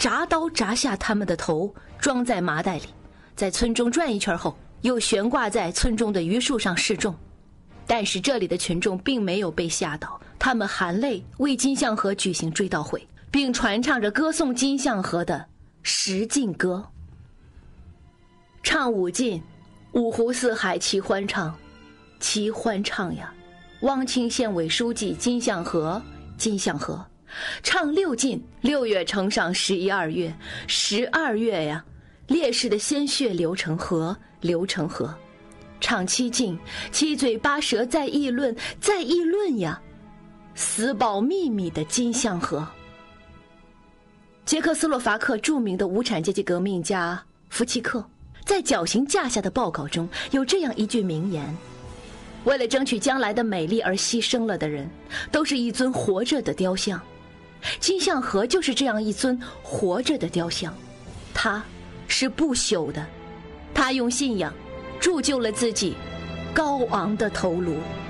铡刀铡下他们的头，装在麻袋里，在村中转一圈后，又悬挂在村中的榆树上示众。但是这里的群众并没有被吓倒，他们含泪为金象河举行追悼会，并传唱着歌颂金象河的十进歌。唱五进，五湖四海齐欢唱，齐欢唱呀！汪清县委书记金象河，金象河。唱六进，6月乘上11、2月，12月呀，烈士的鲜血流成河，流成河。唱七进，七嘴八舌在议论，在议论呀，死保秘密的金象河。捷克斯洛伐克著名的无产阶级革命家福奇克在绞刑架下的报告中有这样一句名言：为了争取将来的美丽而牺牲了的人，都是一尊活着的雕像。金象河就是这样一尊活着的雕像，它是不朽的，它用信仰铸就了自己高昂的头颅。